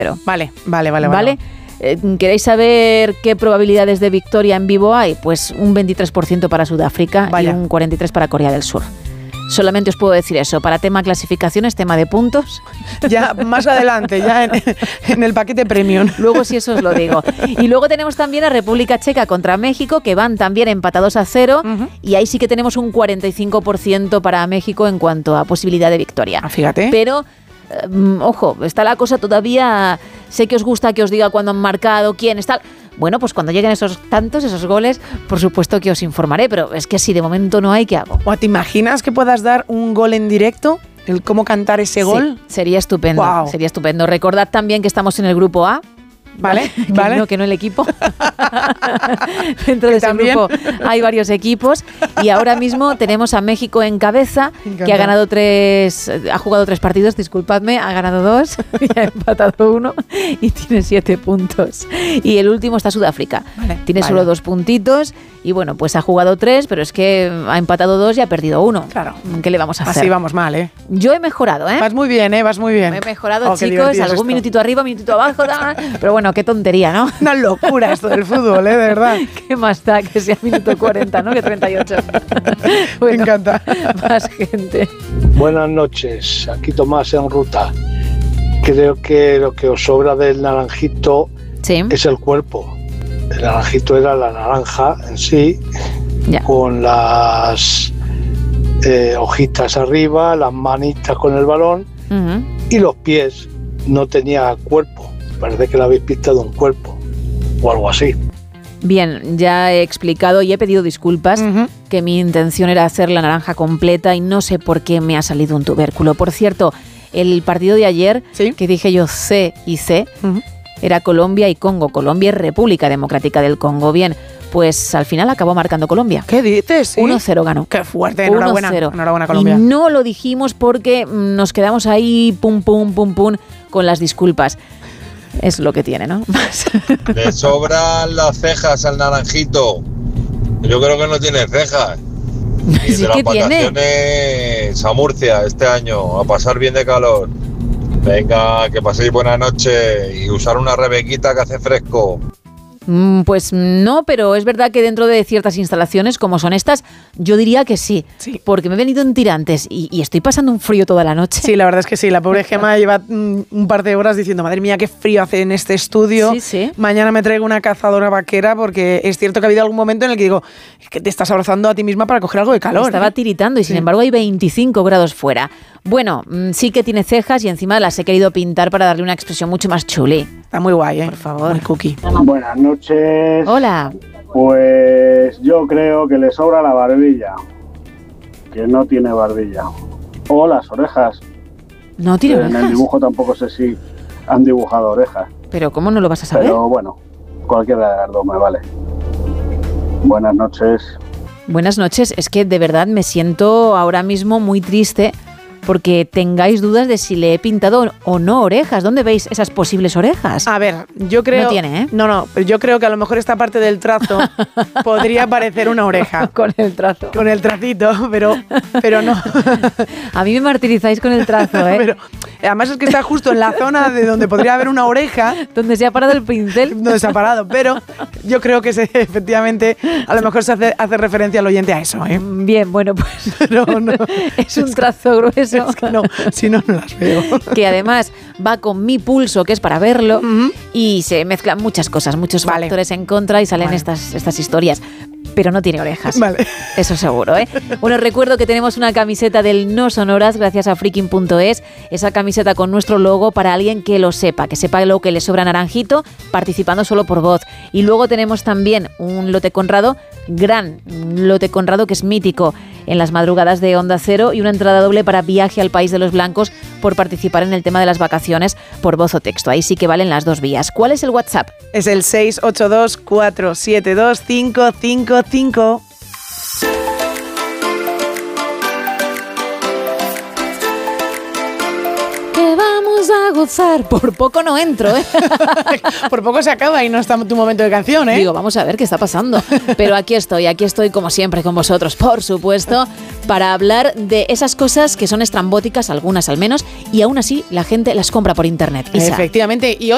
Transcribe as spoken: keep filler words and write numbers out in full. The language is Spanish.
Vale, vale, vale. ¿Vale? vale. Eh, ¿Queréis saber qué probabilidades de victoria en vivo hay? Pues un veintitrés por ciento para Sudáfrica Vaya. y un cuarenta y tres por ciento para Corea del Sur. Solamente os puedo decir eso. Para tema clasificaciones, tema de puntos. Ya más adelante, ya en, en el paquete premium. Luego sí, eso os lo digo. Y luego tenemos también a República Checa contra México, que van también empatados a cero. Uh-huh. Y ahí sí que tenemos un cuarenta y cinco por ciento para México en cuanto a posibilidad de victoria. Ah, fíjate. Pero, eh, ojo, está la cosa todavía... Sé que os gusta que os diga cuándo han marcado, quién está... Bueno, pues cuando lleguen esos tantos, esos goles, por supuesto que os informaré, pero es que si de momento no hay, ¿qué hago? ¿O te imaginas que puedas dar un gol en directo? ¿El cómo cantar ese gol? Sí, sería estupendo, wow. sería estupendo. Recordad también que estamos en el grupo A. Vale, que vale. No, que no el equipo. Dentro de ese ¿También? grupo hay varios equipos y ahora mismo tenemos a México en cabeza, que ha ganado tres, ha jugado tres partidos, disculpadme, ha ganado dos y ha empatado uno y tiene siete puntos. Y el último está Sudáfrica, vale, tiene vale. solo dos puntitos y bueno, pues ha jugado tres, pero es que ha empatado dos y ha perdido uno. Claro. ¿Qué le vamos a hacer? Así vamos mal, ¿eh? Yo he mejorado, ¿eh? Vas muy bien, ¿eh? Vas muy bien. He mejorado, oh, chicos, algún minutito arriba, minutito abajo, pero bueno, qué tontería, ¿no? Una locura esto del fútbol, ¿eh? De verdad. ¿Qué más da que sea minuto cuarenta, ¿no? Que treinta y ocho. Bueno, me encanta. Más gente. Buenas noches, aquí Tomás en ruta. Creo que lo que os sobra del naranjito ¿Sí? es el cuerpo. El naranjito era la naranja en sí, ya. con las eh, hojitas arriba, las manitas con el balón uh-huh. y los pies. No tenía cuerpo. Parece que le habéis pintado un cuerpo o algo así. Bien, ya he explicado y he pedido disculpas uh-huh. que mi intención era hacer la naranja completa y no sé por qué me ha salido un tubérculo. Por cierto, el partido de ayer, ¿Sí? que dije yo C y C, uh-huh. era Colombia y Congo. Colombia y República Democrática del Congo. Bien, pues al final acabó marcando Colombia. ¿Qué dices? ¿Sí? uno cero ganó. Qué fuerte, enhorabuena. uno cero. Enhorabuena, Colombia. Y no lo dijimos porque nos quedamos ahí pum, pum, pum, pum, con las disculpas. Es lo que tiene, ¿no? Le sobran las cejas al naranjito. Yo creo que no tiene cejas. Y sí de que las vacaciones tiene. A Murcia este año, a pasar bien de calor. Venga, que paséis buena noche y usar una rebequita que hace fresco. Pues no, pero es verdad que dentro de ciertas instalaciones como son estas, yo diría que sí, sí. porque me he venido en tirantes y, y estoy pasando un frío toda la noche. Sí, la verdad es que sí, la pobre Gemma lleva un, un par de horas diciendo, madre mía, qué frío hace en este estudio, sí, sí. mañana me traigo una cazadora vaquera, porque es cierto que ha habido algún momento en el que digo, es que te estás abrazando a ti misma para coger algo de calor. Estaba ¿eh? tiritando y sin sí. embargo hay veinticinco grados fuera. Bueno, sí que tiene cejas y encima las he querido pintar para darle una expresión mucho más chuli. Está muy guay, ¿eh? Por favor. Muy cookie. Buenas noches. Hola. Pues yo creo que le sobra la barbilla, que no tiene barbilla. O las orejas. No tiene Pero orejas. En el dibujo tampoco sé si han dibujado orejas. Pero ¿cómo no lo vas a saber? Pero bueno, cualquiera de las dos me vale. Buenas noches. Buenas noches. Es que de verdad me siento ahora mismo muy triste porque tengáis dudas de si le he pintado o no orejas. ¿Dónde veis esas posibles orejas? A ver, yo creo... No tiene, ¿eh? No, no, pero yo creo que a lo mejor esta parte del trazo podría parecer una oreja. Con el trazo. Con el tracito, pero, pero no. A mí me martirizáis con el trazo, ¿eh? Pero además es que está justo en la zona de donde podría haber una oreja. Donde se ha parado el pincel. Donde se ha parado, pero yo creo que se, efectivamente a lo mejor se hace, hace referencia al oyente a eso, ¿eh? Bien, bueno, pues no, no. Es un trazo grueso. Es que no, si no, no las veo. Que además va con mi pulso, que es para verlo, uh-huh. y se mezclan muchas cosas, muchos vale. factores en contra y salen vale. estas, estas historias. Pero no tiene orejas. Vale. Eso seguro, ¿eh? Bueno, recuerdo que tenemos una camiseta del No Sonoras gracias a freaking punto es. Esa camiseta con nuestro logo para alguien que lo sepa, que sepa lo que le sobra naranjito, participando solo por voz. Y luego tenemos también un lote Conrado, gran lote Conrado, que es mítico en las madrugadas de Onda Cero, y una entrada doble para Viaje al País de los Blancos por participar en el tema de las vacaciones por voz o texto. Ahí sí que valen las dos vías. ¿Cuál es el WhatsApp? Es el seis ocho dos, cuatro siete dos, cinco cinco cinco. Que vamos a gozar. Por poco no entro, ¿eh? Por poco se acaba y no está tu momento de canción, ¿eh? Digo, vamos a ver qué está pasando. Pero aquí estoy, aquí estoy como siempre con vosotros, por supuesto, para hablar de esas cosas que son estrambóticas, algunas al menos, y aún así la gente las compra por internet. Isa. Efectivamente, y hoy